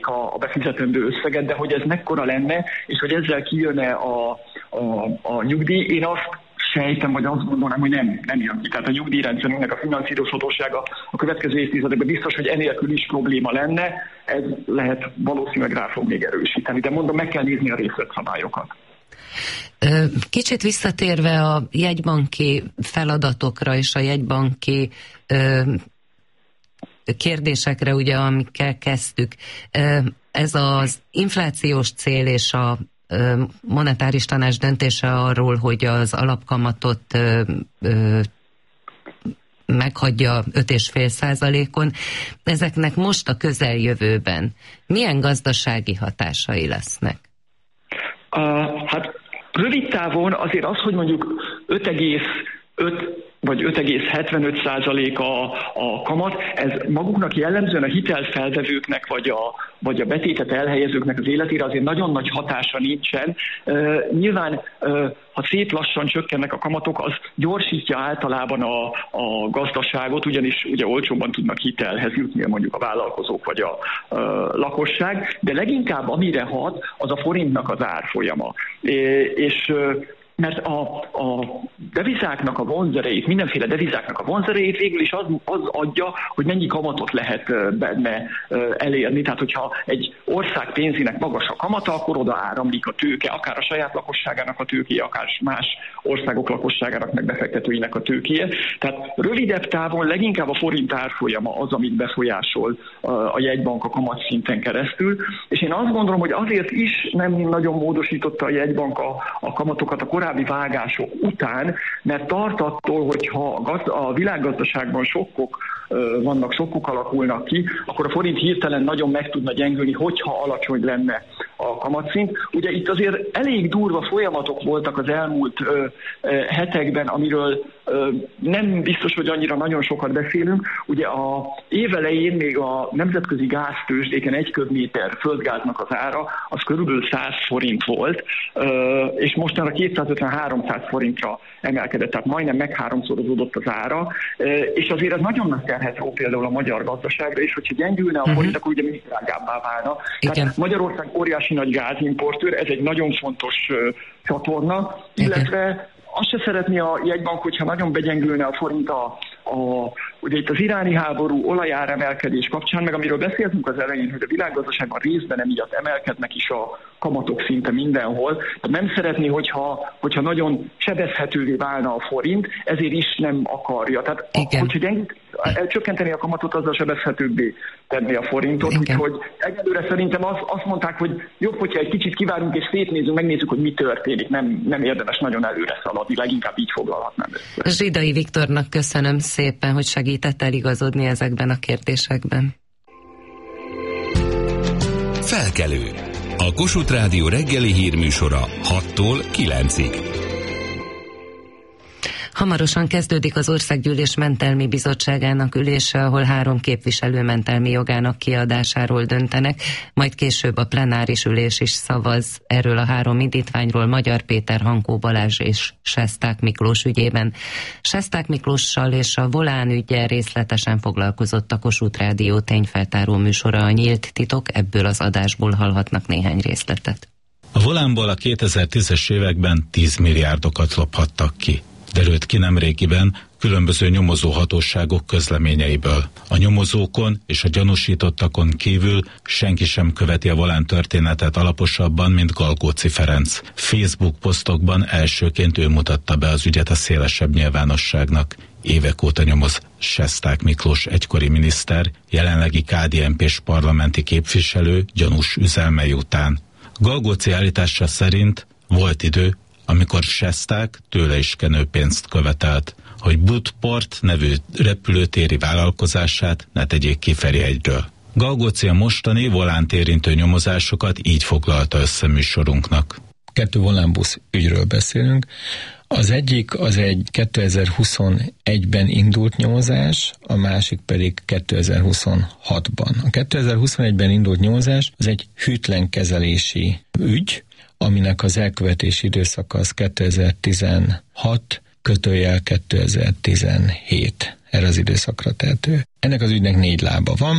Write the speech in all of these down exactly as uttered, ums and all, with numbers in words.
a befizetendő összeget, de hogy ez mekkora lenne, és hogy ezzel kijönne a, a, a nyugdíj, én azt sejtem, vagy azt gondolom, hogy nem, nem jön ki. Tehát a nyugdíjrendszerünknek a finanszírozhatósága a következő évtizedekben biztos, hogy enélkül is probléma lenne, ez lehet valószínűleg rá fog még erősíteni, de mondom, meg kell nézni a részletszabályokat. Kicsit visszatérve a jegybanki feladatokra és a jegybanki kérdésekre, ugye, amikkel kezdtük, ez az inflációs cél és a monetáris tanács döntése arról, hogy az alapkamatot ö, ö, meghagyja öt egész öt százalékon. Ezeknek most a közeljövőben milyen gazdasági hatásai lesznek? Uh, hát rövid távon azért az, hogy mondjuk öt egész öt vagy öt egész hetvenöt százalék a, a kamat, ez maguknak jellemzően a hitelfelvevőknek, vagy a, vagy a betétet elhelyezőknek az életére azért nagyon nagy hatása nincsen. Uh, nyilván, uh, ha szép lassan csökkennek a kamatok, az gyorsítja általában a, a gazdaságot, ugyanis ugye olcsóbban tudnak hitelhez jutni mondjuk a vállalkozók vagy a uh, lakosság, de leginkább amire hat, az a forintnak az árfolyama. É, és uh, mert a, a devizáknak a vonzerejét, mindenféle devizáknak a vonzerejét végül is az, az adja, hogy mennyi kamatot lehet benne elérni. Tehát, hogyha egy ország pénzének magas a kamata, akkor oda áramlik a tőke, akár a saját lakosságának a tőkéje, akár más országok lakosságának, meg befektetőinek a tőkéje. Tehát rövidebb távon leginkább a forint árfolyama az, amit befolyásol a jegybank a kamatszinten keresztül. És én azt gondolom, hogy azért is nem nagyon módosította a jegybank a, a kamatokat a korábbi vágások után, mert tart attól, hogyha a világgazdaságban sokkok vannak, sokkok alakulnak ki, akkor a forint hirtelen nagyon meg tudna gyengülni, hogyha alacsony lenne a kamatszint. Ugye itt azért elég durva folyamatok voltak az elmúlt ö, ö, hetekben, amiről ö, nem biztos, hogy annyira nagyon sokat beszélünk. Ugye a év elején még a nemzetközi gáztőzsdéken egy köbméter földgáznak az ára, az körülbelül száz forint volt, ö, és mostanra kétszázötven-háromszáz forintra emelkedett, tehát majdnem megháromszorozódott az ára, ö, és azért ez nagyon nagy terhet ró például a magyar gazdaságra, és hogyha gyengülne a forint, uh-huh. akkor ugye még drágábbá válna. Igen. Tehát Magyarország óriási nagy gázimportőr, ez egy nagyon fontos uh, csatorna, illetve Igen. azt se szeretné a jegybank, hogyha nagyon begyengülne a forint a, a, ugye itt az iráni háború, olajáremelkedés kapcsán, meg amiről beszéltünk az elején, hogy a világgazdaságban részben emiatt emelkednek is a kamatok szinte mindenhol. Tehát nem szeretné, hogyha, hogyha nagyon sebezhetővé válna a forint, ezért is nem akarja. Tehát Igen. hogyha gyengít, csökkenteni a kamatot, azzal sebezhetőbbé tenni a forintot. Úgyhogy egyelőre szerintem az, azt mondták, hogy jobb, hogyha egy kicsit kivárunk és szétnézünk, megnézzük, hogy mi történik. Nem, nem érdemes nagyon előre szaladni, leginkább így foglalhatnám össze. Zsidai Viktornak köszönöm szépen, hogy segített eligazodni ezekben a kérdésekben. Felkelő. A Kossuth Rádió reggeli hírműsora hattól kilencig. Hamarosan kezdődik az Országgyűlés Mentelmi Bizottságának ülése, ahol három képviselő mentelmi jogának kiadásáról döntenek, majd később a plenáris ülés is szavaz erről a három indítványról Magyar Péter, Hankó Balázs és Sesták Miklós ügyében. Sesták Miklóssal és a Volán üggyel részletesen foglalkozott a Kossuth Rádió tényfeltáró műsora, a Nyílt Titok, ebből az adásból hallhatnak néhány részletet. A Volánból a kétezer-tízes években tíz milliárdokat lophattak ki. Derült ki nemrégiben különböző nyomozóhatóságok közleményeiből. A nyomozókon és a gyanúsítottakon kívül senki sem követi a Volán történetet alaposabban, mint Galgóci Ferenc. Facebook posztokban elsőként ő mutatta be az ügyet a szélesebb nyilvánosságnak. Évek óta nyomoz Sesták Miklós egykori miniszter, jelenlegi ká dé en pés parlamenti képviselő gyanús üzelmei után. Galgóci állítása szerint volt idő, amikor Sesták tőle is kenőpénzt követelt, hogy Budport nevű repülőtéri vállalkozását ne tegyék ki Ferihegyről. Galgóci a mostani Volánt érintő nyomozásokat így foglalta össze műsorunknak. Kettő Volánbusz ügyről beszélünk. Az egyik az egy kétezer-huszonegyben indult nyomozás, a másik pedig kétezer-huszonhatban. A kétezer-huszonegyben indult nyomozás az egy hűtlenkezelési ügy, aminek az elkövetési időszaka az kétezer-tizenhat kötőjel kétezer-tizenhét. Erre az időszakra tehető. Ennek az ügynek négy lába van.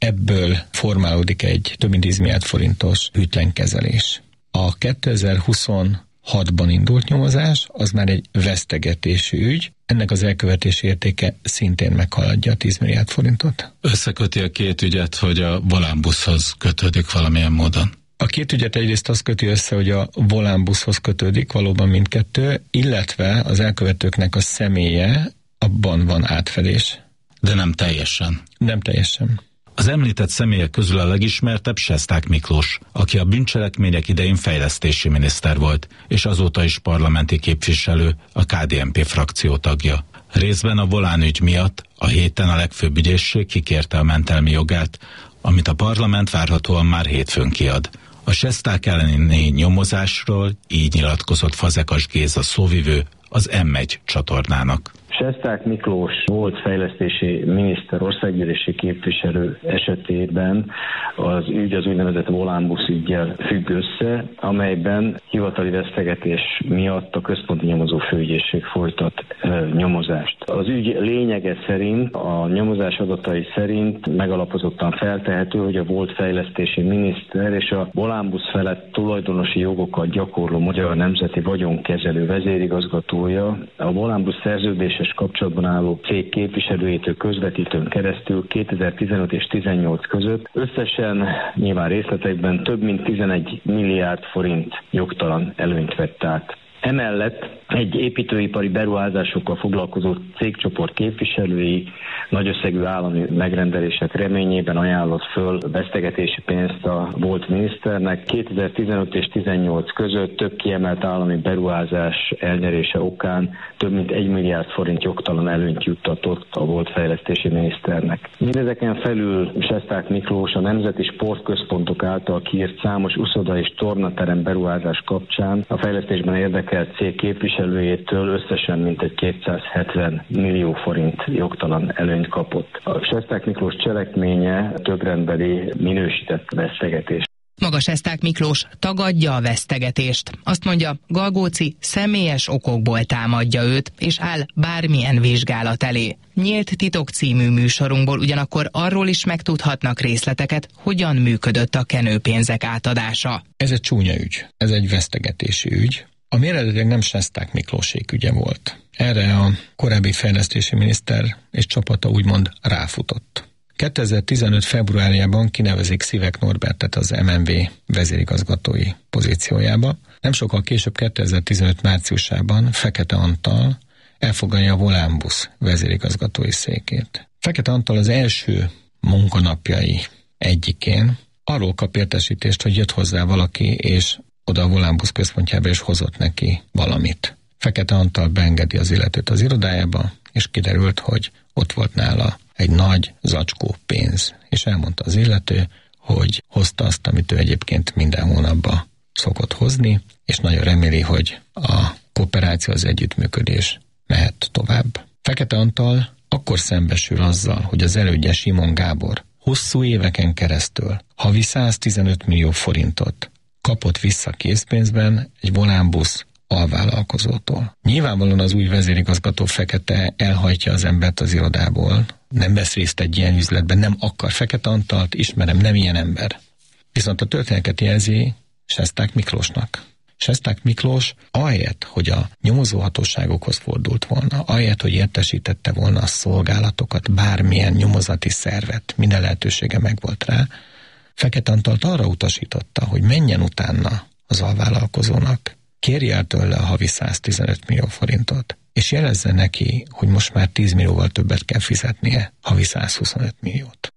ebből formálódik egy több mint tíz milliárd forintos hűtlenkezelés. A kétezer-huszonhatban indult nyomozás, az már egy vesztegetési ügy, ennek az elkövetési értéke szintén meghaladja a tíz milliárd forintot. Összeköti a két ügyet, hogy a Volánbuszhoz kötődik valamilyen módon. A két ügyet egyrészt az köti össze, hogy a Volánbuszhoz kötődik, valóban mindkettő, illetve az elkövetőknek a személye, abban van átfedés. De nem teljesen. Nem teljesen. Az említett személyek közül a legismertebb Sesták Miklós, aki a bűncselekmények idején fejlesztési miniszter volt, és azóta is parlamenti képviselő, a ká dé en pé frakció tagja. Részben a Volán ügy miatt a héten a legfőbb ügyészség kikérte a mentelmi jogát, amit a parlament várhatóan már hétfőn kiad. A Sesták elleni nyomozásról így nyilatkozott Fazekas Géza szóvivő az em egy csatornának. Sesták Miklós volt fejlesztési miniszter, országgyűlési képviselő esetében az ügy az úgynevezett Volánbusz üggyel függ össze, amelyben hivatali vesztegetés miatt a központi nyomozó főügyészség folytat e, nyomozást. Az ügy lényege szerint, a nyomozás adatai szerint megalapozottan feltehető, hogy a volt fejlesztési miniszter és a Volánbusz felett tulajdonosi jogokat gyakorló Magyar Nemzeti Vagyonkezelő vezérigazgatója a Volánbusz szerződéses kapcsolatban álló cég képviselőjétől közvetítőn keresztül kétezer-tizenöt és tizennyolc között összesen nyilván részletekben több mint tizenegy milliárd forint jogtalan előnyt vett át. Emellett egy építőipari beruházásokkal foglalkozó cégcsoport képviselői nagy összegű állami megrendelések reményében ajánlott föl vesztegetési pénzt a volt miniszternek. kétezer-tizenöt és tizennyolc között több kiemelt állami beruházás elnyerése okán több mint egy milliárd forint jogtalan előnyt juttatott a volt fejlesztési miniszternek. Mindezeken felül Sesták Miklós a nemzeti sportközpontok által kiírt számos uszoda és tornaterem beruházás kapcsán a fejlesztésben érdekelt cég képviselőjétől összesen mintegy kétszázhetven millió forint jogtalan előnyt kapott. A Sesták Miklós cselekménye többrendbeli minősített vesztegetés. Maga Sesták Miklós tagadja a vesztegetést. Azt mondja, Galgóci személyes okokból támadja őt, és áll bármilyen vizsgálat elé. Nyílt titok című műsorunkból ugyanakkor arról is megtudhatnak részleteket, hogyan működött a kenőpénzek átadása. Ez egy csúnya ügy, ez egy vesztegetési ügy. Ami eredetileg nem Sesták Miklósék ügye volt. Erre a korábbi fejlesztési miniszter és csapata úgymond ráfutott. kétezer-tizenöt februárjában kinevezik Szivek Norbertet az em en vé vezérigazgatói pozíciójába. Nem sokkal később kétezer-tizenöt márciusában Fekete Antal elfoglalja a Volánbusz vezérigazgatói székét. Fekete Antal az első munkanapjai egyikén arról kap értesítést, hogy jött hozzá valaki, és oda a Volánbusz központjába és hozott neki valamit. Fekete Antal beengedi az illetőt az irodájába, és kiderült, hogy ott volt nála egy nagy zacskó pénz, és elmondta az illető, hogy hozta azt, amit ő egyébként minden hónapban szokott hozni, és nagyon reméli, hogy a kooperáció, az együttműködés mehet tovább. Fekete Antal akkor szembesül azzal, hogy az elődje Simon Gábor hosszú éveken keresztül havi száztizenöt millió forintot kapott vissza készpénzben egy Volánbusz alvállalkozótól. Nyilvánvalóan az új vezérigazgató Fekete elhajtja az embert az irodából, nem vesz részt egy ilyen üzletben, nem akar. Fekete Antalt ismerem, nem ilyen ember. Viszont a történetet jelzi Sesták Miklósnak. Sesták Miklós ahelyett, hogy a nyomozóhatóságokhoz fordult volna, ahelyett, hogy értesítette volna a szolgálatokat, bármilyen nyomozati szervet, minden lehetősége megvolt rá, Fekete Antalt arra utasította, hogy menjen utána az alvállalkozónak, kérje el tőle a havi száztizenöt millió forintot, és jelezze neki, hogy most már tíz millióval többet kell fizetnie, havi százhuszonöt milliót.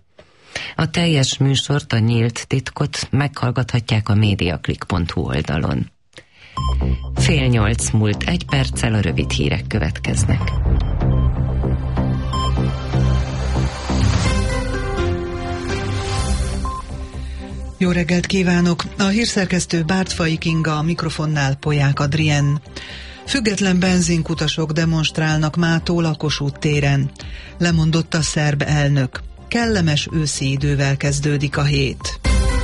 A teljes műsort, a nyílt titkot meghallgathatják a mediaclick pont hu oldalon. Fél nyolc múlt egy perccel, a rövid hírek következnek. Jó reggelt kívánok! A hírszerkesztő Bártfai Kinga, a mikrofonnál Polyák Adrien. Független benzinkutasok demonstrálnak mától a Kossuth téren. Lemondott a szerb elnök. Kellemes őszi idővel kezdődik a hét.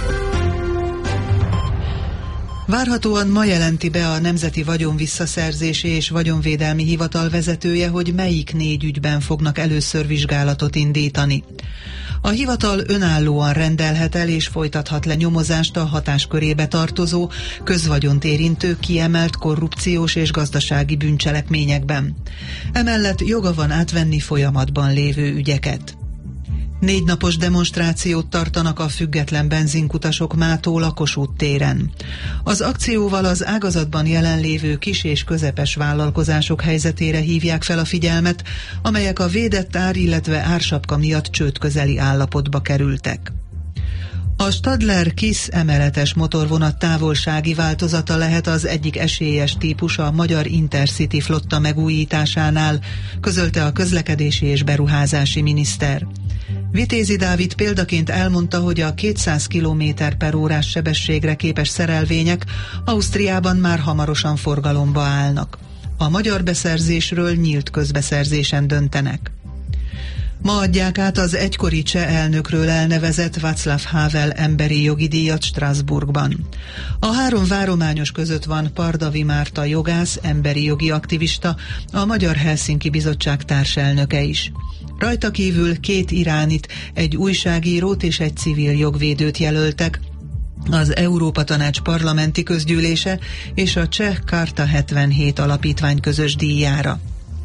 Várhatóan ma jelenti be a Nemzeti Vagyonvisszaszerzési és Vagyonvédelmi Hivatal vezetője, hogy melyik négy ügyben fognak először vizsgálatot indítani. A hivatal önállóan rendelhet el és folytathat le nyomozást a hatáskörébe tartozó, közvagyont érintő, kiemelt korrupciós és gazdasági bűncselekményekben. Emellett joga van átvenni folyamatban lévő ügyeket. Négy napos demonstrációt tartanak a független benzinkutasok mától a Kossuth téren. Az akcióval az ágazatban jelenlévő kis és közepes vállalkozások helyzetére hívják fel a figyelmet, amelyek a védett ár, illetve ársapka miatt csődközeli állapotba kerültek. A Stadler Kiss emeletes motorvonat távolsági változata lehet az egyik esélyes típus a magyar Intercity flotta megújításánál, közölte a közlekedési és beruházási miniszter. Vitézi Dávid példaként elmondta, hogy a kétszáz kilométer per órás sebességre képes szerelvények Ausztriában már hamarosan forgalomba állnak. A magyar beszerzésről nyílt közbeszerzésen döntenek. Ma adják át az egykori cseh elnökről elnevezett Václav Havel emberi jogi díjat Strasbourgban. A három várományos között van Pardavi Márta jogász, emberi jogi aktivista, a Magyar Helsinki Bizottság társelnöke is. Rajta kívül két iránit, egy újságírót és egy civil jogvédőt jelöltek az Európa Tanács parlamenti közgyűlése és a Cseh Karta hetvenhét alapítvány közös díjára.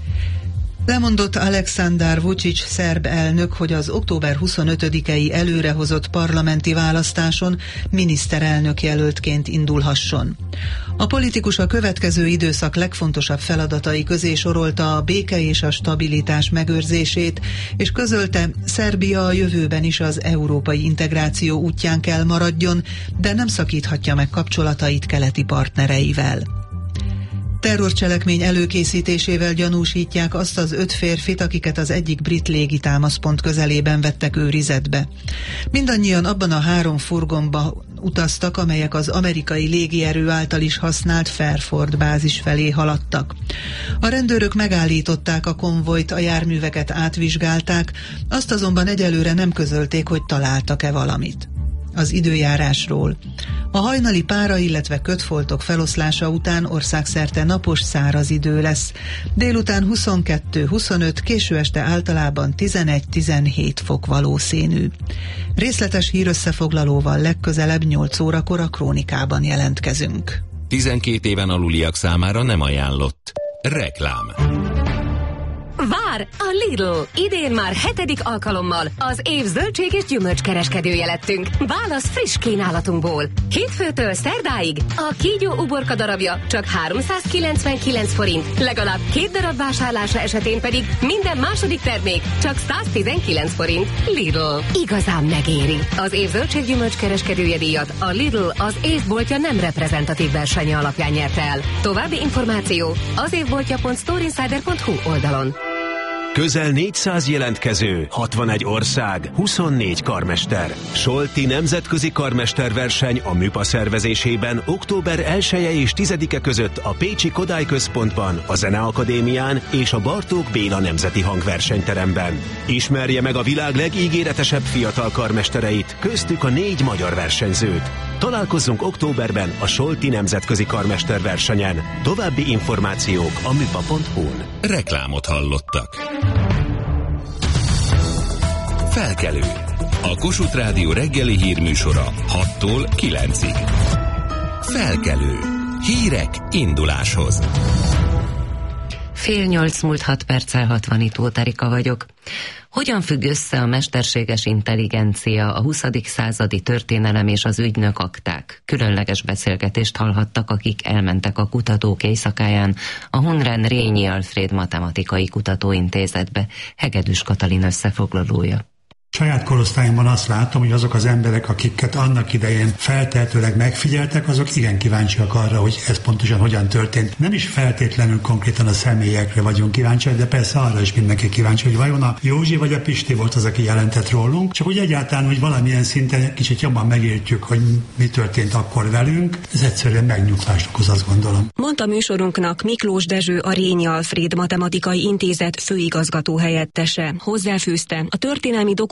Lemondott Aleksandar Vučić szerb elnök, hogy az október huszonötödikei előrehozott parlamenti választáson miniszterelnök jelöltként indulhasson. A politikus a következő időszak legfontosabb feladatai közé sorolta a béke és a stabilitás megőrzését, és közölte, Szerbia a jövőben is az európai integráció útján kell maradjon, de nem szakíthatja meg kapcsolatait keleti partnereivel. Terrorcselekmény előkészítésével gyanúsítják azt az öt férfit, akiket az egyik brit légitámaszpont közelében vettek őrizetbe. Mindannyian abban a három furgonba utaztak, amelyek az amerikai légierő által is használt Fairford bázis felé haladtak. A rendőrök megállították a konvojt, a járműveket átvizsgálták, azt azonban egyelőre nem közölték, hogy találtak-e valamit. Az időjárásról. A hajnali pára, illetve kötfoltok feloszlása után országszerte napos, száraz idő lesz. Délután huszonkettő huszonöt, késő este általában tizenegy-tizenhét fok valószínű. Részletes hírösszefoglalóval legközelebb nyolc órakor a Krónikában jelentkezünk. tizenkét éven aluliak számára nem ajánlott. Reklám. Vár! A Lidl! Idén már hetedik alkalommal az év zöldség és gyümölcskereskedője lettünk. Válasz friss kínálatunkból. Hétfőtől szerdáig a kígyó uborka darabja csak háromszázkilencvenkilenc forint, legalább két darab vásárlása esetén pedig minden második termék csak száztizenkilenc forint. Lidl. Igazán megéri. Az év zöldség gyümölcskereskedője díjat a Lidl az évboltja nem reprezentatív versenye alapján nyerte el. További információ az évboltja pont storeinsider pont hu oldalon. Közel négyszáz jelentkező, hatvanegy ország, huszonnégy karmester. Solti nemzetközi karmesterverseny a MÜPA szervezésében október elseje és tizedike között a Pécsi Kodály Központban, a Zeneakadémián és a Bartók Béla Nemzeti Hangversenyteremben. Ismerje meg a világ legígéretesebb fiatal karmestereit, köztük a négy magyar versenyzőt. Találkozzunk októberben a Solti nemzetközi karmesterversenyen. További információk a müpa pont hu-n. Reklámot hallottak. Felkelő. A Kossuth Rádió reggeli hírműsora hattól kilencig. Felkelő. Hírek induláshoz. Fél nyolc múlt hat perccel, Hatvanitó Erika vagyok. Hogyan függ össze a mesterséges intelligencia, a huszadik századi történelem és az ügynök akták? Különleges beszélgetést hallhattak, akik elmentek a kutatók éjszakáján a Hunrán Rényi Alfréd Matematikai Kutatóintézetbe. Hegedűs Katalin összefoglalója. Saját korosztályomban azt látom, hogy azok az emberek, akiket annak idején feltehetőleg megfigyeltek, azok igen kíváncsiak arra, hogy ez pontosan hogyan történt. Nem is feltétlenül konkrétan a személyekre vagyunk kíváncsiak, de persze arra is mindenki kíváncsi, hogy vajon a Józsi vagy a Pisti volt az, aki jelentett rólunk. Csak úgy egyáltalán, hogy valamilyen szinten kicsit jobban megértjük, hogy mi történt akkor velünk, ez egyszerűen megnyugvást okoz, azt gondolom. Mondta műsorunknak Miklós Dezső, a Rényi Alfréd Matematikai Intézet főigazgató helyettese. Hozzáfűzte, a történelmi dokumentum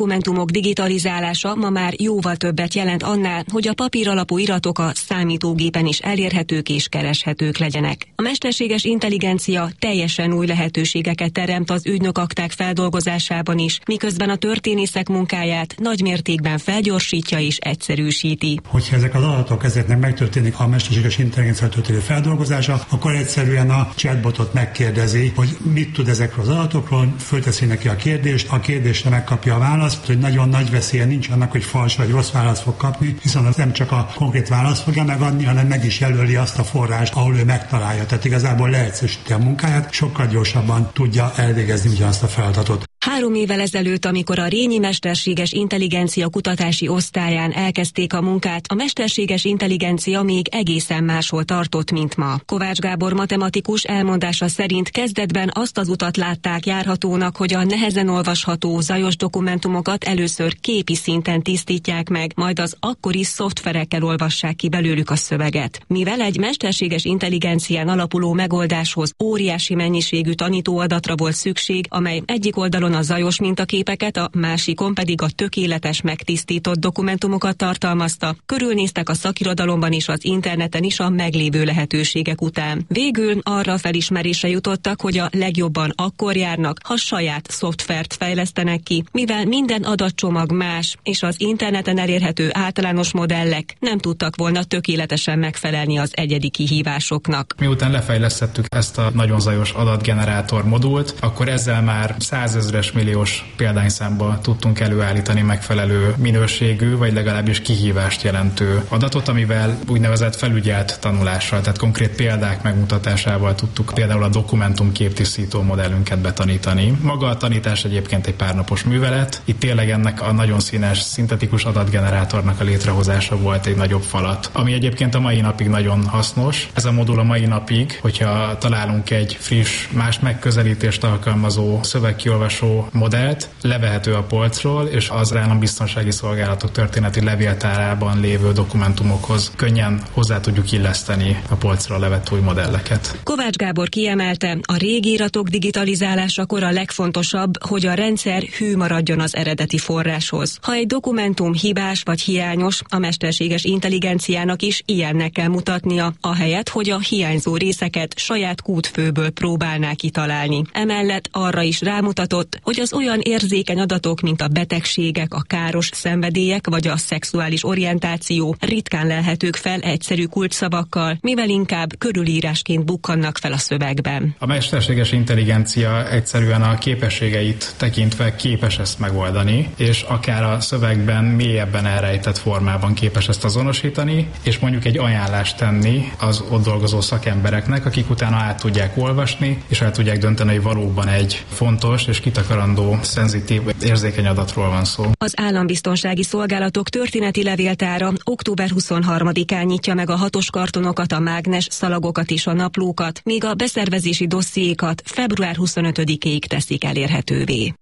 dokumentumok digitalizálása ma már jóval többet jelent annál, hogy a papír alapú iratok a számítógépen is elérhetők és kereshetők legyenek. A mesterséges intelligencia teljesen új lehetőségeket teremt az ügynökakták feldolgozásában is, miközben a történészek munkáját nagy mértékben felgyorsítja és egyszerűsíti. Hogyha ezek az adatok ezeknek megtörténik a mesterséges intelligencia történő feldolgozása, akkor egyszerűen a chatbotot megkérdezi, hogy mit tud ezekről az adatokról, fölteszi neki a kérdést, a kérdésre megkapja a választ, hogy nagyon nagy veszélye nincs annak, hogy fals vagy rossz választ fog kapni, hiszen az nem csak a konkrét választ fogja megadni, hanem meg is jelöli azt a forrást, ahol ő megtalálja. Tehát igazából leegyszerűsíti a munkáját, sokkal gyorsabban tudja elvégezni ugyanazt a feladatot. Három évvel ezelőtt, amikor a Rényi Mesterséges Intelligencia kutatási osztályán elkezdték a munkát, a mesterséges intelligencia még egészen máshol tartott, mint ma. Kovács Gábor matematikus elmondása szerint kezdetben azt az utat látták járhatónak, hogy a nehezen olvasható, zajos dokumentumokat először képi szinten tisztítják meg, majd az akkori szoftverekkel olvassák ki belőlük a szöveget. Mivel egy mesterséges intelligencián alapuló megoldáshoz óriási mennyiségű tanítóadatra volt szükség, amely egyik oldalon a zajos mintaképeket, a másikon pedig a tökéletes megtisztított dokumentumokat tartalmazta. Körülnéztek a szakirodalomban és az interneten is a meglévő lehetőségek után. Végül arra felismerésre jutottak, hogy a legjobban akkor járnak, ha saját szoftvert fejlesztenek ki, mivel minden adatcsomag más, és az interneten elérhető általános modellek nem tudtak volna tökéletesen megfelelni az egyedi kihívásoknak. Miután lefejlesztettük ezt a nagyon zajos adatgenerátor modult, akkor ezzel már százezres milliós példányszámba tudtunk előállítani megfelelő minőségű, vagy legalábbis kihívást jelentő adatot, amivel úgynevezett felügyelt tanulással, tehát konkrét példák megmutatásával tudtuk például a dokumentum képtisztító modellünket betanítani. Maga a tanítás egyébként egy párnapos művelet. Itt tényleg ennek a nagyon színes, szintetikus adatgenerátornak a létrehozása volt egy nagyobb falat, ami egyébként a mai napig nagyon hasznos. Ez a modul a mai napig, hogyha találunk egy friss, más megközelítést alkalmazó szövegkiolvasó modellt, levehető a polcról, és az állambiztonsági szolgálatok történeti levéltárában lévő dokumentumokhoz könnyen hozzá tudjuk illeszteni a polcra levett új modelleket. Kovács Gábor kiemelte, a régi iratok digitalizálásakor a legfontosabb, hogy a rendszer hű maradjon az eredeti forráshoz. Ha egy dokumentum hibás vagy hiányos, a mesterséges intelligenciának is ilyennek kell mutatnia, ahelyett, hogy a hiányzó részeket saját kútfőből próbálná kitalálni. Emellett arra is rámutatott, hogy az olyan érzékeny adatok, mint a betegségek, a káros szenvedélyek vagy a szexuális orientáció ritkán lelhetők fel egyszerű kulcsszavakkal, mivel inkább körülírásként bukkannak fel a szövegben. A mesterséges intelligencia egyszerűen a képességeit tekintve képes ezt megoldani, és akár a szövegben mélyebben elrejtett formában képes ezt azonosítani, és mondjuk egy ajánlást tenni az ott dolgozó szakembereknek, akik utána át tudják olvasni, és el tudják dönteni, hogy valóban egy fontos és kitakarandó, szenzitív, érzékeny adatról van szó. Az állambiztonsági szolgálatok történeti levéltára október huszonharmadikán nyitja meg a hatos kartonokat, a mágnes szalagokat és a naplókat, míg a beszervezési dossziékat február huszonötödikéig teszik elérhetővé.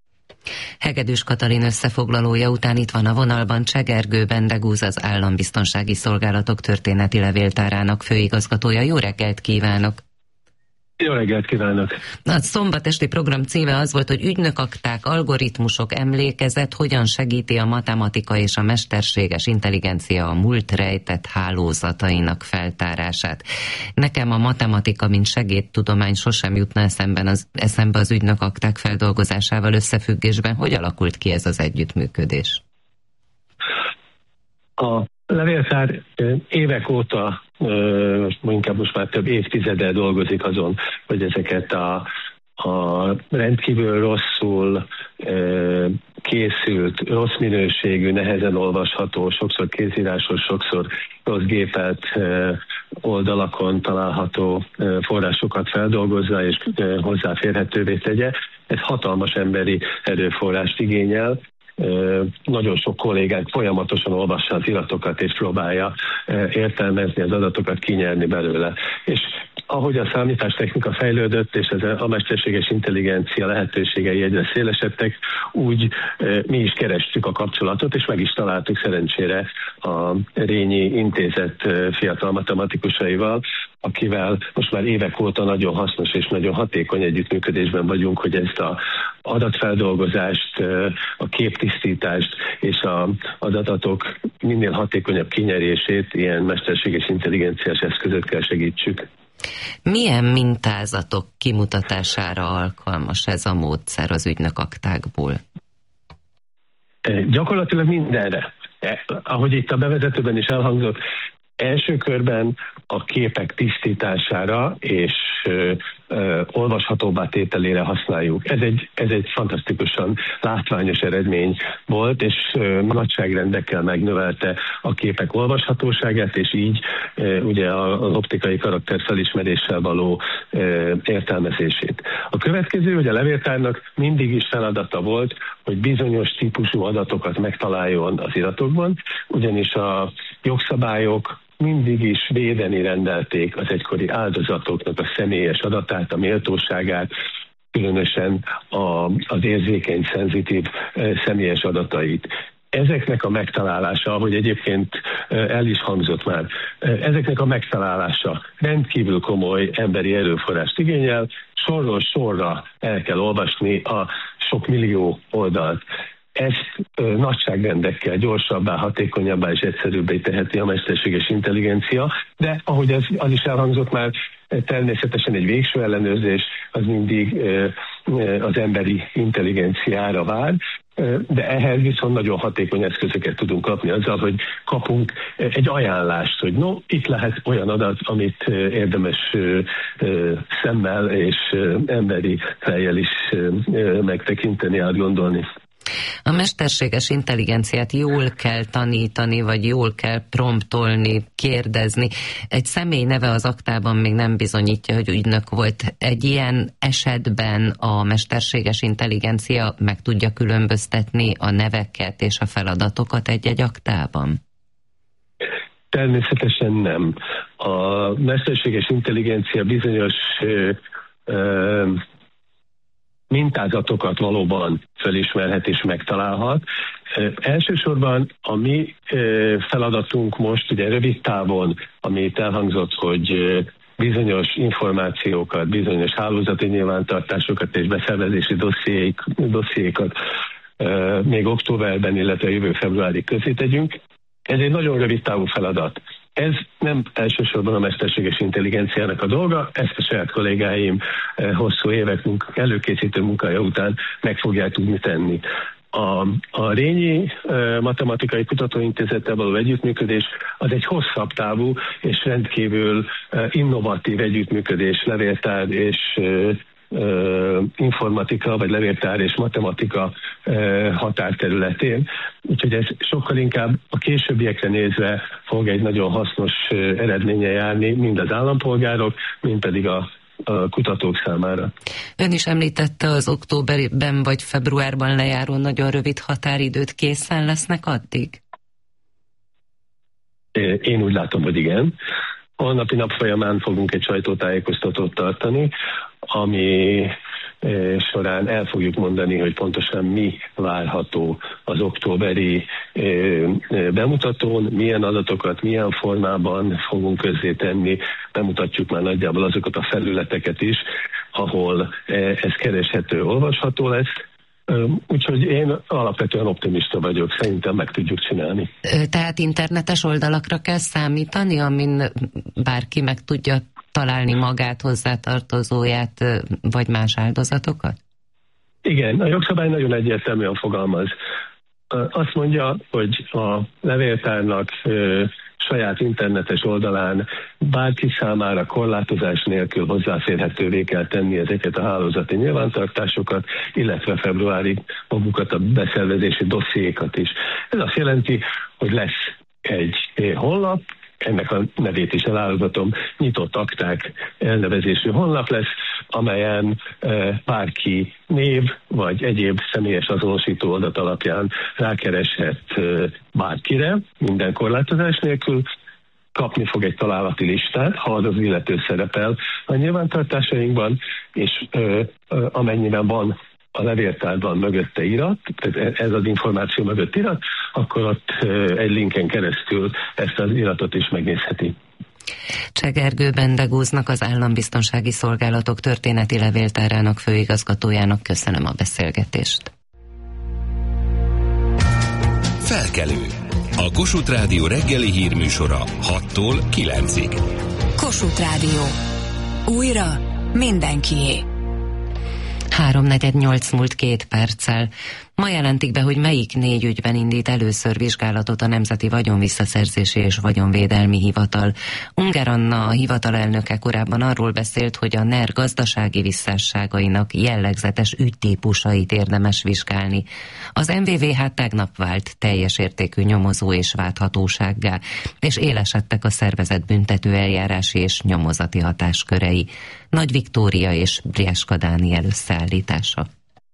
Hegedűs Katalin összefoglalója után itt van a vonalban Csegergő Bendegúz, az Állambiztonsági Szolgálatok történeti levéltárának főigazgatója. Jó reggelt kívánok! Jó reggelt kívánok! A szombatesti program címe az volt, hogy ügynökakták, algoritmusok, emlékezet, hogyan segíti a matematika és a mesterséges intelligencia a múlt rejtett hálózatainak feltárását. Nekem a matematika, mint segédtudomány sosem jutna eszemben az, eszembe az ügynökakták feldolgozásával összefüggésben. Hogy alakult ki ez az együttműködés? A levéltár évek óta, most inkább most már több évtizeddel dolgozik azon, hogy ezeket a, a rendkívül rosszul készült, rossz minőségű, nehezen olvasható, sokszor kézírásos, sokszor rossz gépelt oldalakon található forrásokat feldolgozza és hozzáférhetővé tegye. Ez hatalmas emberi erőforrást igényel. Nagyon sok kollégánk folyamatosan olvassa az iratokat és próbálja értelmezni az adatokat, kinyerni belőle. És ahogy a számítástechnika fejlődött, és ez a mesterséges intelligencia lehetőségei egyre szélesedtek, úgy mi is kerestük a kapcsolatot, és meg is találtuk szerencsére a Rényi Intézet fiatal matematikusaival, akivel most már évek óta nagyon hasznos és nagyon hatékony együttműködésben vagyunk, hogy ezt az adatfeldolgozást, a képtisztítást és a, az adatok minél hatékonyabb kinyerését ilyen mesterséges intelligenciás eszközökkel segítsük. Milyen mintázatok kimutatására alkalmas ez a módszer az ügynök aktákból? Gyakorlatilag mindenre. Ahogy itt a bevezetőben is elhangzott, első körben a képek tisztítására és ö, ö, olvashatóbbá tételére használjuk. Ez egy, ez egy fantasztikusan látványos eredmény volt, és ö, nagyságrendekkel megnövelte a képek olvashatóságát, és így ö, ugye az optikai karakter felismeréssel való ö, értelmezését. A következő, hogy a levéltárnak mindig is feladata volt, hogy bizonyos típusú adatokat megtaláljon az iratokban, ugyanis a jogszabályok mindig is védeni rendelték az egykori áldozatoknak a személyes adatát, a méltóságát, különösen a, az érzékeny, szenzitív e, személyes adatait. Ezeknek a megtalálása, ahogy egyébként el is hangzott már, ezeknek a megtalálása rendkívül komoly emberi erőforrást igényel, sorról sorra el kell olvasni a sok millió oldalt. Ezt ö, nagyságrendekkel gyorsabbá, hatékonyabbá és egyszerűbbé teheti a mesterséges intelligencia, de ahogy az, az is elhangzott már, természetesen egy végső ellenőrzés az mindig ö, ö, az emberi intelligenciára vár, ö, de ehhez viszont nagyon hatékony eszközöket tudunk kapni azzal, hogy kapunk egy ajánlást, hogy no, itt lehet olyan adat, amit ö, érdemes ö, ö, szemmel és ö, emberi fejjel is ö, megtekinteni, átgondolni. A mesterséges intelligenciát jól kell tanítani, vagy jól kell promptolni, kérdezni. Egy személy neve az aktában még nem bizonyítja, hogy ügynök volt. Egy ilyen esetben a mesterséges intelligencia meg tudja különböztetni a neveket és a feladatokat egy-egy aktában? Természetesen nem. A mesterséges intelligencia bizonyos ö, ö, mintázatokat valóban felismerhet és megtalálhat. Elsősorban a mi feladatunk most ugye rövid távon, amit elhangzott, hogy bizonyos információkat, bizonyos hálózati nyilvántartásokat és beszervezési dossziék, dossziékat még októberben, illetve jövő februárig közé tegyünk. Ez egy nagyon rövid távú feladat. Ez nem elsősorban a mesterséges intelligenciának a dolga, ezt a saját kollégáim hosszú évek munka, előkészítő munkája után meg fogják tudni tenni. A, a Rényi Matematikai Kutatóintézettel való együttműködés az egy hosszabb távú és rendkívül innovatív együttműködés, levéltár és Uh, informatika, vagy levéltár és matematika uh, határterületén. Úgyhogy ez sokkal inkább a későbbiekre nézve fog egy nagyon hasznos uh, eredménye járni, mind az állampolgárok, mind pedig a, a kutatók számára. Ön is említette az októberben vagy februárban lejáró nagyon rövid határidőt, készen lesznek addig? Én úgy látom, hogy igen. Holnapi nap folyamán fogunk egy sajtótájékoztatót tartani, ami során el fogjuk mondani, hogy pontosan mi várható az októberi bemutatón, milyen adatokat, milyen formában fogunk közzétenni, bemutatjuk már nagyjából azokat a felületeket is, ahol ez kereshető, olvasható lesz. Úgyhogy én alapvetően optimista vagyok, szerintem meg tudjuk csinálni. Tehát internetes oldalakra kell számítani, amin bárki meg tudja találni magát, hozzátartozóját, vagy más áldozatokat? Igen, a jogszabály nagyon egyértelműen fogalmaz. Azt mondja, hogy a levéltárnak saját internetes oldalán bárki számára korlátozás nélkül hozzáférhetővé kell tenni ezeket a hálózati nyilvántartásokat, illetve februárig magukat a beszervezési dossziékat is. Ez azt jelenti, hogy lesz egy honlap, ennek a nevét is elárultatom, nyitott akták elnevezésű honlap lesz, amelyen e, bárki név vagy egyéb személyes azonosító adat alapján rákereshet e, bárkire, minden korlátozás nélkül, kapni fog egy találati listát, ha az az illető szerepel a nyilvántartásainkban, és e, e, amennyiben van a levéltárban mögötte irat, tehát ez az információ mögött irat, akkor ott egy linken keresztül ezt az iratot is megnézheti. Csegergő Bendegúznak, az Állambiztonsági Szolgálatok történeti levéltárának főigazgatójának köszönöm a beszélgetést. Felkelő. A Kossuth Rádió reggeli hírműsora hattól kilencig. Kossuth Rádió. Újra mindenkié. háromnegyed nyolc múlt két perccel. Ma jelentik be, hogy melyik négy ügyben indít először vizsgálatot a Nemzeti Vagyonvisszaszerzési és Vagyonvédelmi Hivatal. Unger Anna, a hivatal elnöke korábban arról beszélt, hogy a NER gazdasági visszásságainak jellegzetes ügytípusait érdemes vizsgálni. Az em vé vé há tegnap vált teljes értékű nyomozó és válthatósággá, és élesedtek a szervezett büntető eljárási és nyomozati hatáskörei. Nagy Viktória és Brieska Dániel összeállítása.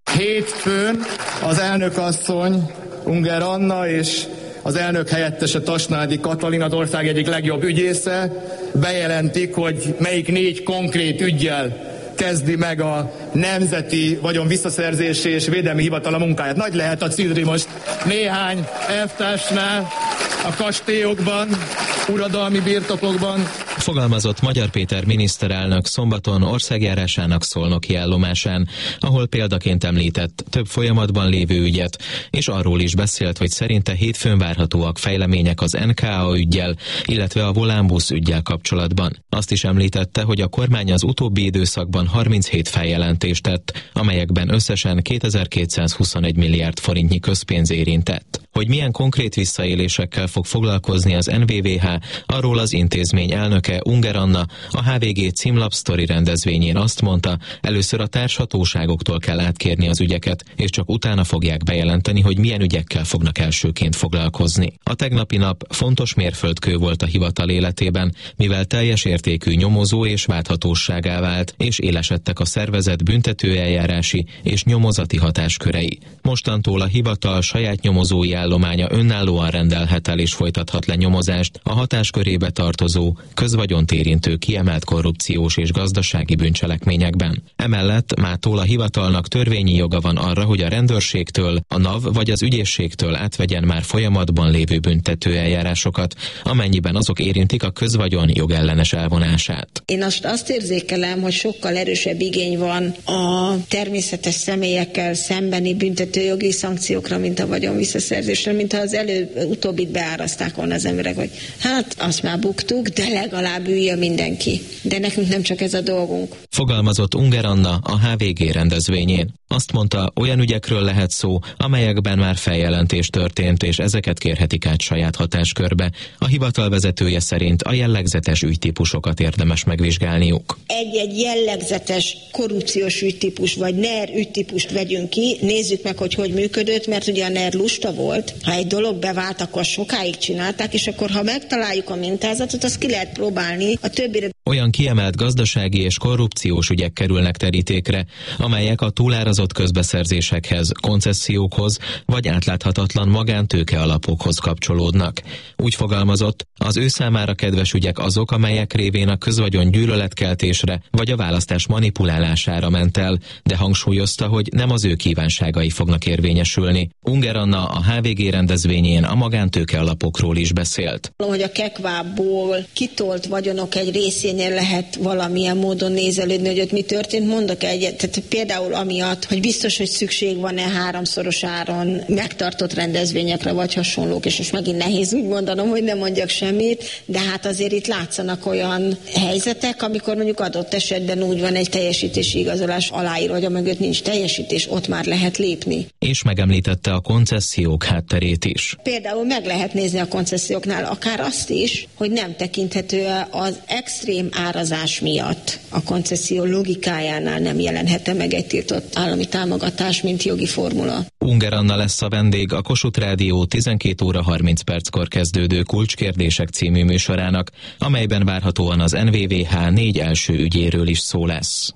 Hétfőn az elnökasszony, Unger Anna és az elnök helyettese Tasnádi Katalin, az ország egyik legjobb ügyésze, bejelentik, hogy melyik négy konkrét üggyel kezdi meg a Nemzeti Vagyonvisszaszerzési és Védelmi Hivatal a munkáját. Nagy lehet a cidri most néhány elvtársnál, a kastélyokban, uradalmi birtokokban. Fogalmazott Magyar Péter miniszterelnök szombaton országjárásának szolnoki állomásán, ahol példaként említett több folyamatban lévő ügyet, és arról is beszélt, hogy szerinte hétfőn várhatóak fejlemények az en ká á üggyel, illetve a Volánbusz üggyel kapcsolatban. Azt is említette, hogy a kormány az utóbbi időszakban harminchét feljelentést tett, amelyekben összesen kétezer-kétszázhuszonegy milliárd forintnyi közpénz érintett. Hogy milyen konkrét visszaélésekkel fog foglalkozni az en vé vé há, arról az intézmény elnöke Unger Anna a há vé gé címlap sztori rendezvényén azt mondta, először a társhatóságoktól kell átkérni az ügyeket, és csak utána fogják bejelenteni, hogy milyen ügyekkel fognak elsőként foglalkozni. A tegnapi nap fontos mérföldkő volt a hivatal életében, mivel teljes értékű nyomozó és válthatóságá vált, és élesedtek a szervezet büntetőeljárási és nyomozati hatáskörei. Mostantól a hivatal saját nyomozói állománya önállóan rendelhet el és folytathat le nyomozást a hatáskörébe tartozó, közvagyont érintő kiemelt korrupciós és gazdasági bűncselekményekben. Emellett mától a hivatalnak törvényi joga van arra, hogy a rendőrségtől, a NAV vagy az ügyészségtől átvegyen már folyamatban lévő büntetőeljárásokat, amennyiben azok érintik a közvagyon jogellenes elvonását. Én azt, azt érzékelem, hogy sokkal erősebb igény van a természetes személyekkel szembeni büntetőjogi szankciókra, mint a vagyonvisszaszerzésre, mint ha az előbb utóbbit beáraszták volna az emberek, hogy hát azt már buktuk, de legalább üljön mindenki. De nekünk nem csak ez a dolgunk. Fogalmazott Unger Anna a há vé gé rendezvényén. Azt mondta, olyan ügyekről lehet szó, amelyekben már feljelentés történt, és ezeket kérhetik át saját hatáskörbe. A hivatal vezetője szerint a jellegzetes ügytípusokat érdemes megvizsgálniuk. Egy-egy jellegzetes korrupciós ügytípus, vagy NER ügytípust vegyünk ki, nézzük meg, hogy hogy működött, mert ugye a NER lusta volt. Ha egy dolog bevált, akkor sokáig csinálták, és akkor ha megtaláljuk a mintázatot, azt ki lehet próbálni a többire. Olyan kiemelt gazdasági és korrupciós ügyek kerülnek terítékre, amelyek a túlárazott közbeszerzésekhez, koncessziókhoz vagy átláthatatlan magántőke alapokhoz kapcsolódnak. Úgy fogalmazott, az ő számára kedves ügyek azok, amelyek révén a közvagyon gyűlöletkeltésre vagy a választás manipulálására ment el, de hangsúlyozta, hogy nem az ő kívánságai fognak érvényesülni. Unger Anna a há vé gé rendezvényén a magántőke alapokról is beszélt. Hogy a kekvából kitolt vagyonok egy részénél lehet valamilyen módon nézelődni, hogy ott mi történt. Mondok egyet, tehát például amiatt, hogy biztos, hogy szükség van-e háromszoros áron megtartott rendezvényekre, vagy hasonlók, és most megint nehéz úgy mondanom, hogy nem mondjak semmit, de hát azért itt látszanak olyan helyzetek, amikor mondjuk adott esetben úgy van egy teljesítési igazolás aláírva, hogy a mögött nincs teljesítés, ott már lehet lépni. És megemlítette a koncesziók hátterét is. Például meg lehet nézni a konceszióknál akár azt is, hogy nem tekinthető az extrém árazás miatt a koncesszió logikájánál nem jelenhet meg egy tiltott állami támogatás, mint jogi formula. Unger Anna lesz a vendég a Kossuth Rádió tizenkét óra harminc perckor kezdődő Kulcskérdések című műsorának, amelyben várhatóan az en vé vé há négy első ügyéről is szó lesz.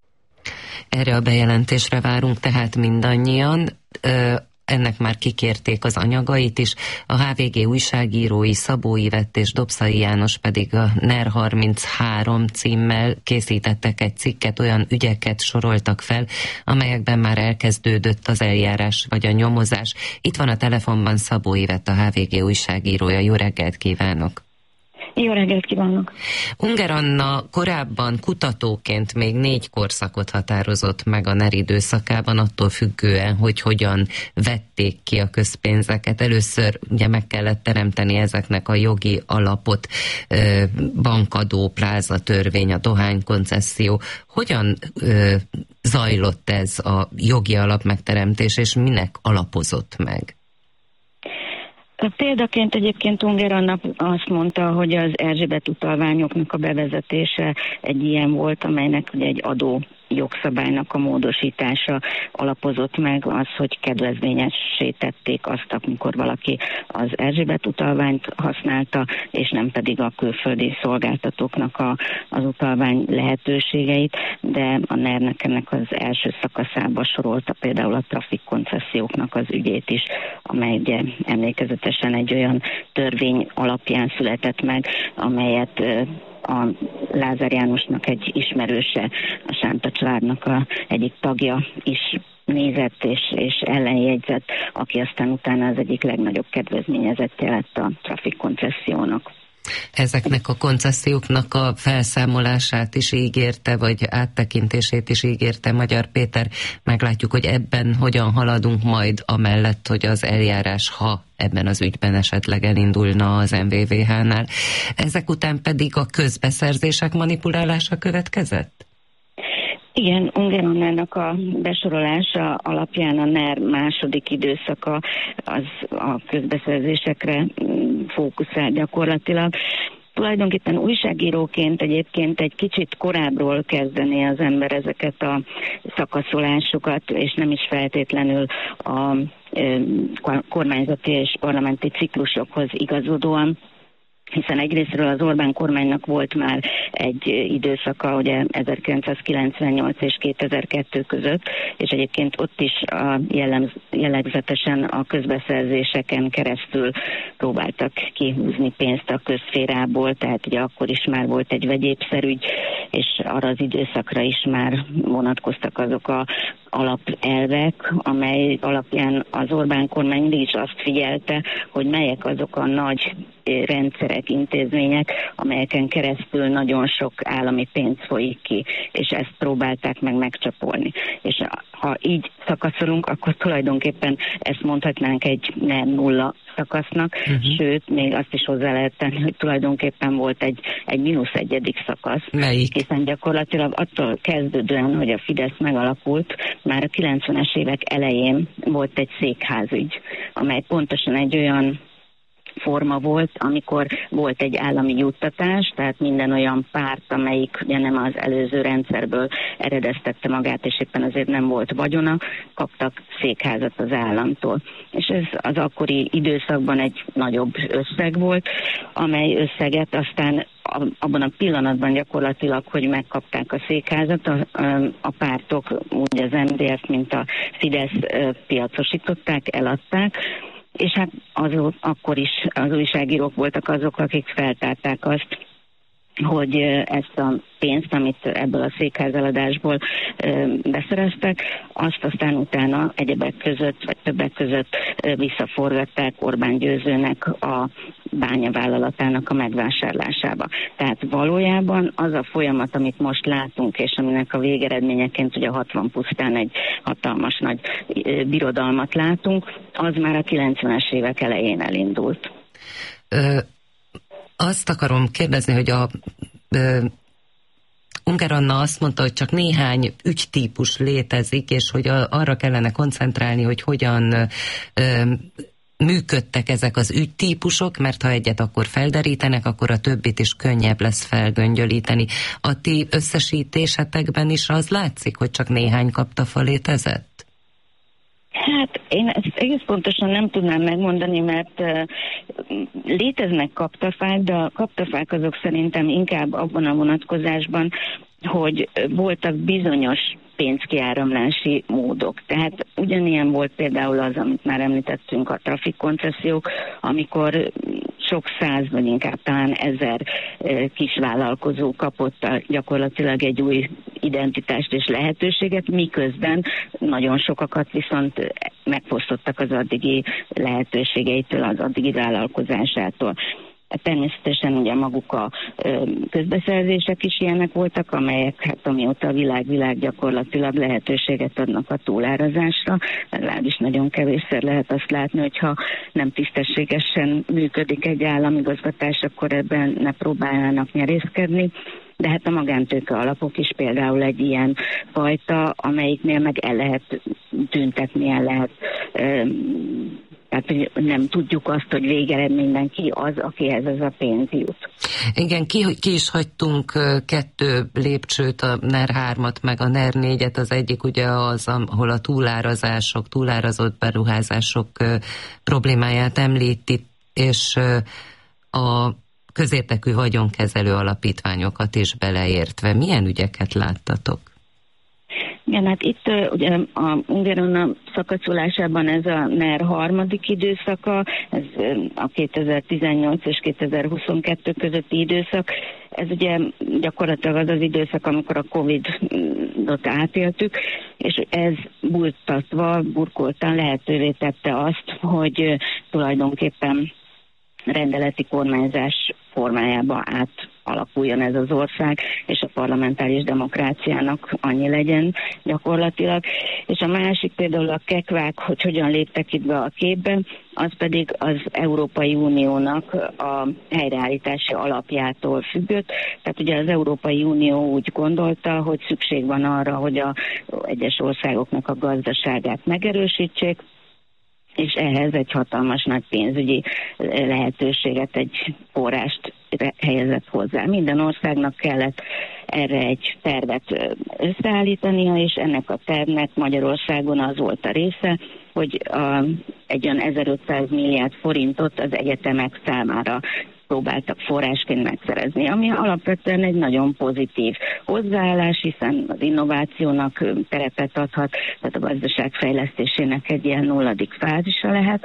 Erre a bejelentésre várunk tehát mindannyian. Ö, ennek már kikérték az anyagait is. A há vé gé újságírói Szabó Ivett és Dobszai János pedig a NER harminchárom címmel készítettek egy cikket, olyan ügyeket soroltak fel, amelyekben már elkezdődött az eljárás vagy a nyomozás. Itt van a telefonban Szabó Ivett, a há vé gé újságírója. Jó reggelt kívánok! Jó reggelt kívánok! Ungár Anna korábban kutatóként még négy korszakot határozott meg a NER időszakában, attól függően, hogy hogyan vették ki a közpénzeket. Először ugye meg kellett teremteni ezeknek a jogi alapot, bankadó, plázatörvény, a dohánykoncesszió. Hogyan ö, zajlott ez a jogi alap megteremtés, és minek alapozott meg? Példaként egyébként Ungár Anna azt mondta, hogy az Erzsébet utalványoknak a bevezetése egy ilyen volt, amelynek ugye egy adó jogszabálynak a módosítása alapozott meg az, hogy kedvezményessé tették azt, amikor valaki az Erzsébet utalványt használta, és nem pedig a külföldi szolgáltatóknak a, az utalvány lehetőségeit, de a NER-nek ennek az első szakaszába sorolta például a trafikkoncesszióknak az ügyét is, amely ugye emlékezetesen egy olyan törvény alapján született meg, amelyet a Lázár Jánosnak egy ismerőse, a Sánta családnak a egyik tagja is nézett és, és ellenjegyzett, aki aztán utána az egyik legnagyobb kedvezményezettje lett a trafikkoncessziónak. Ezeknek a konceszióknak a felszámolását is ígérte, vagy áttekintését is ígérte Magyar Péter. Meglátjuk, hogy ebben hogyan haladunk majd, amellett, hogy az eljárás, ha ebben az ügyben esetleg elindulna az em vé vé há-nál. Ezek után pedig a közbeszerzések manipulálása következett? Igen, Ungár Annának a besorolása alapján a NER második időszaka az a közbeszerzésekre fókuszál gyakorlatilag. Tulajdonképpen újságíróként egyébként egy kicsit korábbról kezdené az ember ezeket a szakaszolásokat, és nem is feltétlenül a kormányzati és parlamenti ciklusokhoz igazodóan, hiszen egyrésztről az Orbán kormánynak volt már egy időszaka, ugye ezerkilencszázkilencvennyolc és kétezer-kettő között, és egyébként ott is a jellemz, jellegzetesen a közbeszerzéseken keresztül próbáltak kihúzni pénzt a közszférából, tehát ugye akkor is már volt egy vegyépszerügy, és arra az időszakra is már vonatkoztak azok a alapelvek, amely alapján az Orbán kormány mindig is azt figyelte, hogy melyek azok a nagy rendszerek, intézmények, amelyeken keresztül nagyon sok állami pénz folyik ki, és ezt próbálták meg megcsapolni. És ha így szakaszolunk, akkor tulajdonképpen ezt mondhatnánk egy nem nulla szakasznak, uh-huh. Sőt, még azt is hozzá lehet tenni, hogy tulajdonképpen volt egy, egy mínusz egyedik szakasz. Melyik? Hiszen gyakorlatilag attól kezdődően, hogy a Fidesz megalakult, már a kilencvenes évek elején volt egy székházügy, amely pontosan egy olyan forma volt, amikor volt egy állami juttatás, tehát minden olyan párt, amelyik ugye nem az előző rendszerből eredeztette magát, és éppen azért nem volt vagyona, kaptak székházat az államtól. És ez az akkori időszakban egy nagyobb összeg volt, amely összeget aztán abban a pillanatban gyakorlatilag, hogy megkapták a székházat, a, a pártok, úgy az em dé ef, mint a Fidesz piacosították, eladták, és hát azok, akkor is az újságírók voltak azok, akik feltárták azt, hogy ezt a pénzt, amit ebből a székházeladásból beszereztek, azt aztán utána egyebek között, vagy többek között visszaforgatták Orbán Győzőnek a bányavállalatának a megvásárlásába. Tehát valójában az a folyamat, amit most látunk, és aminek a végeredményeként ugye hatvan pusztán egy hatalmas nagy birodalmat látunk, az már a kilencvenes évek elején elindult. Ö, azt akarom kérdezni, hogy a ö, Ungár Anna azt mondta, hogy csak néhány ügytípus létezik, és hogy a, arra kellene koncentrálni, hogy hogyan ö, működtek ezek az ügytípusok, mert ha egyet akkor felderítenek, akkor a többit is könnyebb lesz felgöngyölíteni. A ti összesítésetekben is az látszik, hogy csak néhány kaptafa létezett? Hát én ezt egész pontosan nem tudnám megmondani, mert uh, léteznek kaptafák, de a kaptafák azok szerintem inkább abban a vonatkozásban, hogy voltak bizonyos pénzkiáramlási módok. Tehát ugyanilyen volt például az, amit már említettünk, a trafikkoncesziók, amikor sok száz, vagy inkább talán ezer kisvállalkozó kapott a, gyakorlatilag egy új identitást és lehetőséget, miközben nagyon sokakat viszont megfosztottak az addigi lehetőségeitől, az addigi vállalkozásától. Természetesen ugye maguk a közbeszerzések is ilyenek voltak, amelyek hát amióta a világ-világ gyakorlatilag lehetőséget adnak a túlárazásra, legalábbis nagyon kevésszer lehet azt látni, hogyha nem tisztességesen működik egy államigazgatás, akkor ebben ne próbálnának nyerészkedni. De hát a magántőke alapok is például egy ilyen fajta, amelyiknél meg el lehet tüntetni, el lehet, tehát hogy nem tudjuk azt, hogy végeredményben ki az, akihez ez a pénz jut. Igen, ki, ki is hagytunk kettő lépcsőt, a NER hármat meg a NER négyet, az egyik ugye az, ahol a túlárazások, túlárazott beruházások problémáját említi, és a közértekű vagyonkezelő alapítványokat is beleértve. Milyen ügyeket láttatok? Igen, hát itt ugye a Ungeronna szakaszolásában ez a NER harmadik időszaka, ez a kétezer-tizennyolc és kétezer-huszonkettő közötti időszak. Ez ugye gyakorlatilag az az időszak, amikor a Covid-ot átéltük, és ez bultatva, burkoltan lehetővé tette azt, hogy tulajdonképpen rendeleti kormányzás formájába átalakuljon ez az ország, és a parlamentáris demokráciának annyi legyen gyakorlatilag. És a másik például a kekvák, hogy hogyan léptek itt be a képbe, az pedig az Európai Uniónak a helyreállítási alapjától függött. Tehát ugye az Európai Unió úgy gondolta, hogy szükség van arra, hogy a egyes országoknak a gazdaságát megerősítsék, és ehhez egy hatalmas nagy pénzügyi lehetőséget, egy forrást helyezett hozzá. Minden országnak kellett erre egy tervet összeállítania, és ennek a tervnek Magyarországon az volt a része, hogy a, egy olyan ezerötszáz milliárd forintot az egyetemek számára próbáltak forrásként megszerezni, ami alapvetően egy nagyon pozitív hozzáállás, hiszen az innovációnak terepet adhat, tehát a gazdaság fejlesztésének egy ilyen nulladik fázisa lehet,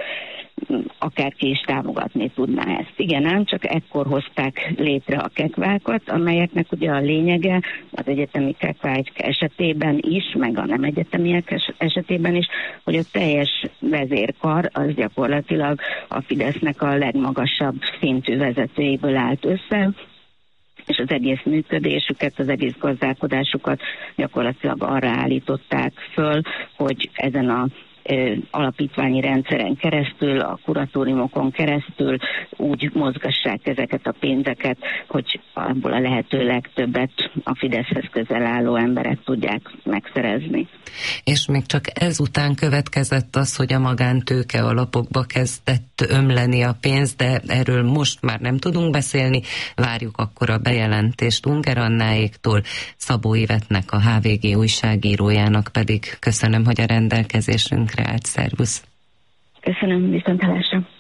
akárki is támogatni tudná ezt. Igen, ám csak ekkor hozták létre a kekvákat, amelyeknek ugye a lényege az egyetemi kekvák esetében is, meg a nem egyetemiek esetében is, hogy a teljes vezérkar az gyakorlatilag a Fidesznek a legmagasabb szintű vezetőjéből állt össze, és az egész működésüket, az egész gazdálkodásukat gyakorlatilag arra állították föl, hogy ezen a alapítványi rendszeren keresztül, a kuratóriumokon keresztül úgy mozgassák ezeket a pénzeket, hogy abból a lehető legtöbbet a Fideszhez közel álló emberek tudják megszerezni. És még csak ezután következett az, hogy a magántőke alapokba kezdett ömleni a pénz, de erről most már nem tudunk beszélni. Várjuk akkor a bejelentést Unger Annáéktól, Szabó Ivetnek, a há vé gé újságírójának pedig köszönöm, hogy a rendelkezésünkre állt. Szervusz! Köszönöm, viszontlátásra!